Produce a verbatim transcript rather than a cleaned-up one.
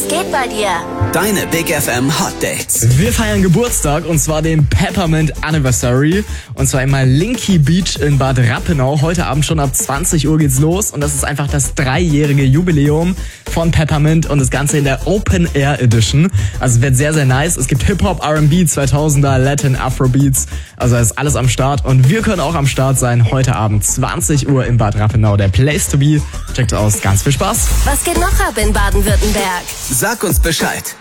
Was geht bei dir? Deine Big F M Hot Dates. Wir feiern Geburtstag und zwar den Peppermint Anniversary. Und zwar einmal Linky Beach in Bad Rappenau. Heute Abend schon ab zwanzig Uhr geht's los. Und das ist einfach das dreijährige Jubiläum von Peppermint und das Ganze in der Open Air Edition. Also es wird sehr, sehr nice. Es gibt Hip-Hop, R and B, zweitausender, Latin, Afrobeats. Also da ist alles am Start. Und wir können auch am Start sein. Heute Abend zwanzig Uhr in Bad Rappenau. Der Place to be. Checkt aus. Ganz viel Spaß. Was geht noch ab in Baden-Württemberg? Sag uns Bescheid.